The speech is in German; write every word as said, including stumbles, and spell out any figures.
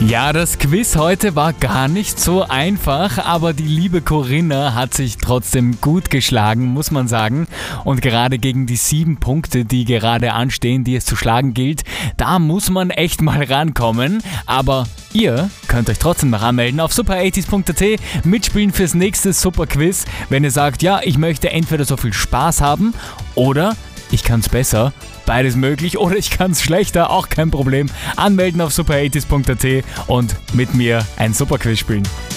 Ja, das Quiz heute war gar nicht so einfach, aber die liebe Corinna hat sich trotzdem gut geschlagen, muss man sagen. Und gerade gegen die sieben Punkte, die gerade anstehen, die es zu schlagen gilt, da muss man echt mal rankommen. Aber ihr könnt euch trotzdem noch anmelden auf super achtzig punkt at, mitspielen fürs nächste Superquiz, wenn ihr sagt, ja, ich möchte entweder so viel Spaß haben oder ich kann's besser. Beides möglich oder ich kann's schlechter, auch kein Problem. Anmelden auf super achtzig punkt at und mit mir ein Superquiz spielen.